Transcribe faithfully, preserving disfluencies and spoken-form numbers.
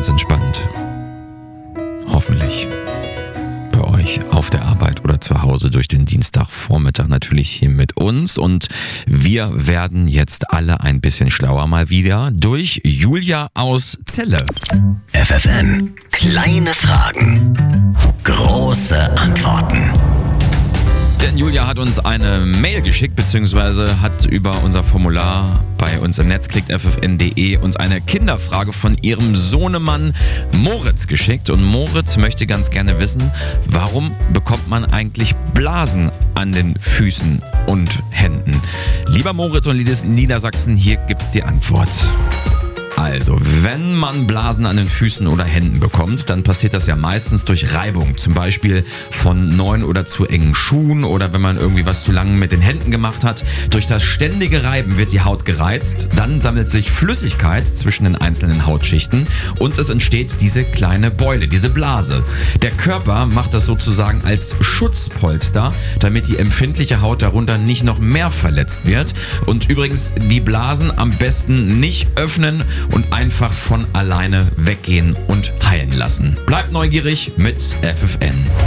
ganz entspannt. Hoffentlich. Bei euch auf der Arbeit oder zu Hause durch den Dienstagvormittag natürlich hier mit uns. Und wir werden jetzt alle ein bisschen schlauer mal wieder durch Julia aus Celle. F F N. Kleine Fragen. Große Antworten. Denn Julia hat uns eine Mail geschickt, beziehungsweise hat über unser Formular bei uns im Netz klickt f f n punkt d e uns eine Kinderfrage von ihrem Sohnemann Moritz geschickt. Und Moritz möchte ganz gerne wissen, warum bekommt man eigentlich Blasen an den Füßen und Händen? Lieber Moritz und liebes Niedersachsen, hier gibt's die Antwort. Also, wenn man Blasen an den Füßen oder Händen bekommt, dann passiert das ja meistens durch Reibung. Zum Beispiel von neuen oder zu engen Schuhen oder wenn man irgendwie was zu lang mit den Händen gemacht hat. Durch das ständige Reiben wird die Haut gereizt, dann sammelt sich Flüssigkeit zwischen den einzelnen Hautschichten und es entsteht diese kleine Beule, diese Blase. Der Körper macht das sozusagen als Schutzpolster, damit die empfindliche Haut darunter nicht noch mehr verletzt wird. Und übrigens, die Blasen am besten nicht öffnen und einfach von alleine weggehen und heilen lassen. Bleibt neugierig mit F F N.